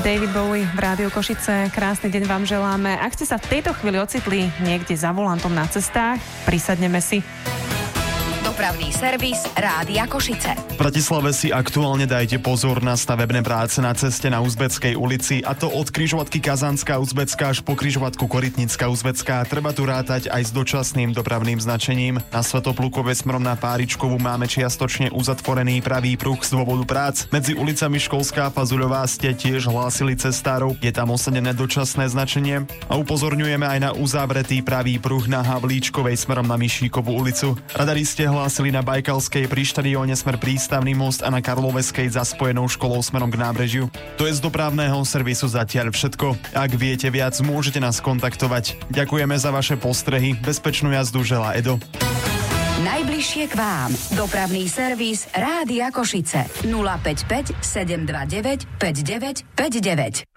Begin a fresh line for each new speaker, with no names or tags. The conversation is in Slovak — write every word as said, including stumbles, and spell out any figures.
David Bowie v Rádiu Košice. Krásny deň vám želáme. Ak ste sa v tejto chvíli ocitli niekde za volantom na cestách, prisadneme si.
Dopravný servis Rádia Košice.
V Bratislave si aktuálne dajte pozor na stavebné práce na ceste na Uzbeckej ulici, a to od križovatky Kazanská Uzbecká až po križovatku Korytnická Uzbecká. Treba tu rátať aj s dočasným dopravným značením. Na Svetoplukove smerom na Páričkovú máme čiastočne uzatvorený pravý pruh z dôvodu prác. Medzi ulicami Školská a Fazuľová ste tiež hlásili cestárov. Je tam osadené dočasné značenie a upozorňujeme aj na uzavretý pravý pruh na Havlíčkovej smerom na Mišíkovú ulicu. Radari ste hlásili na Bajkalskej pri štadióne smer Prístavný most a na Karloveskej za spojenou školou smerom k nábrežiu. To je z dopravného servisu zatiaľ všetko. Ak viete viac, môžete nás kontaktovať. Ďakujeme za vaše postrehy. Bezpečnú jazdu želá Edo.
Najbližšie k vám. Dopravný servis Rádia Košice. nula päť päť sedem dva deväť päť deväť päť deväť.